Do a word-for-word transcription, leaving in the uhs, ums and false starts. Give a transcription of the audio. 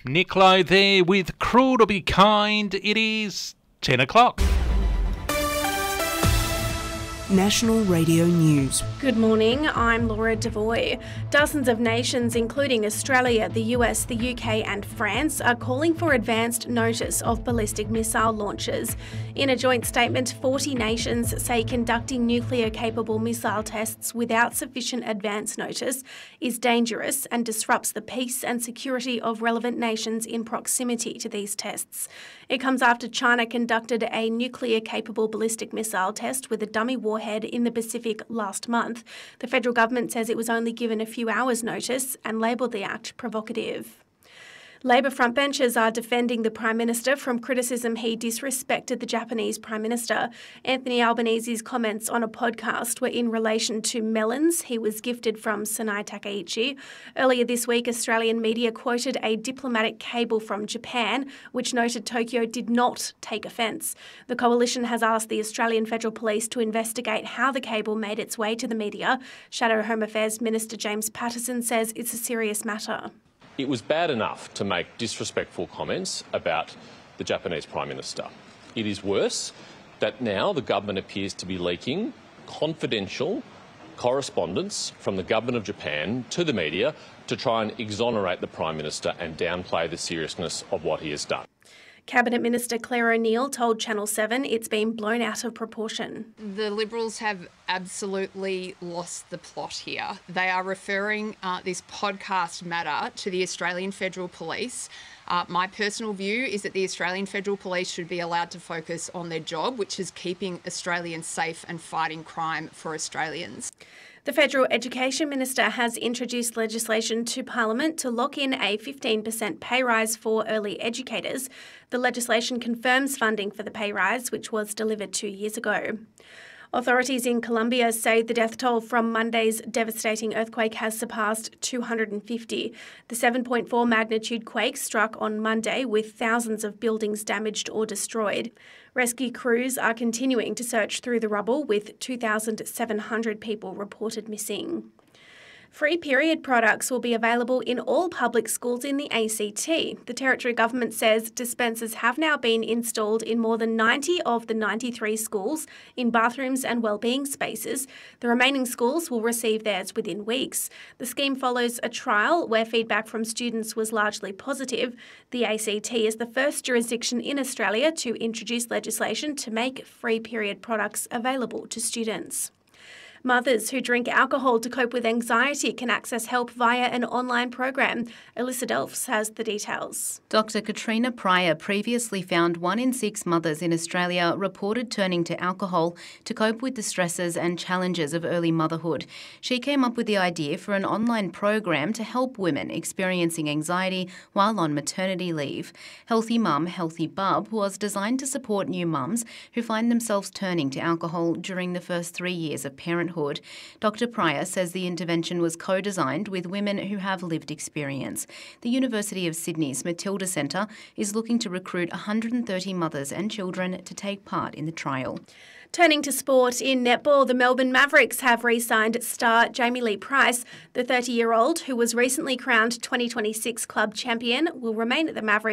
Nick Lowe there with Cruel to Be Kind. It is ten o'clock. National Radio News. Good morning, I'm Laura Devoy. Dozens of nations, including Australia, the U S, the U K and France, are calling for advanced notice of ballistic missile launches. In a joint statement, forty nations say conducting nuclear-capable missile tests without sufficient advance notice is dangerous and disrupts the peace and security of relevant nations in proximity to these tests. It comes after China conducted a nuclear-capable ballistic missile test with a dummy warhead in the Pacific last month. The federal government says it was only given a few hours' notice and labelled the act provocative. Labor frontbenchers are defending the Prime Minister from criticism he disrespected the Japanese Prime Minister. Anthony Albanese's comments on a podcast were in relation to melons he was gifted from Sonai Takaichi. Earlier this week, Australian media quoted a diplomatic cable from Japan, which noted Tokyo did not take offence. The coalition has asked the Australian Federal Police to investigate how the cable made its way to the media. Shadow Home Affairs Minister James Patterson says it's a serious matter. It was bad enough to make disrespectful comments about the Japanese Prime Minister. It is worse that now the government appears to be leaking confidential correspondence from the government of Japan to the media to try and exonerate the Prime Minister and downplay the seriousness of what he has done. Cabinet Minister Claire O'Neil told Channel seven it's been blown out of proportion. The Liberals have absolutely lost the plot here. They are referring uh, this podcast matter to the Australian Federal Police. Uh, my personal view is that the Australian Federal Police should be allowed to focus on their job, which is keeping Australians safe and fighting crime for Australians. The Federal Education Minister has introduced legislation to Parliament to lock in a fifteen percent pay rise for early educators. The legislation confirms funding for the pay rise, which was delivered two years ago. Authorities in Colombia say the death toll from Monday's devastating earthquake has surpassed two hundred fifty. The seven point four magnitude quake struck on Monday with thousands of buildings damaged or destroyed. Rescue crews are continuing to search through the rubble with two thousand seven hundred people reported missing. Free period products will be available in all public schools in the A C T. The Territory Government says dispensers have now been installed in more than ninety of the ninety-three schools in bathrooms and wellbeing spaces. The remaining schools will receive theirs within weeks. The scheme follows a trial where feedback from students was largely positive. The A C T is the first jurisdiction in Australia to introduce legislation to make free period products available to students. Mothers who drink alcohol to cope with anxiety can access help via an online program. Alyssa Delphs has the details. Doctor Katrina Pryor previously found one in six mothers in Australia reported turning to alcohol to cope with the stresses and challenges of early motherhood. She came up with the idea for an online program to help women experiencing anxiety while on maternity leave. Healthy Mum, Healthy Bub was designed to support new mums who find themselves turning to alcohol during the first three years of parenthood. Doctor Pryor says the intervention was co-designed with women who have lived experience. The University of Sydney's Matilda Centre is looking to recruit one hundred thirty mothers and children to take part in the trial. Turning to sport, in netball, the Melbourne Mavericks have re-signed star Jamie Lee Price. The thirty-year-old, who was recently crowned twenty twenty-six club champion, will remain at the Mavericks